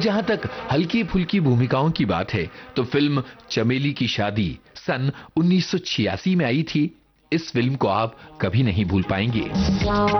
जहां तक हल्की फुल्की भूमिकाओं की बात है तो फिल्म चमेली की शादी सन 1986 में आई थी। इस फिल्म को आप कभी नहीं भूल पाएंगे।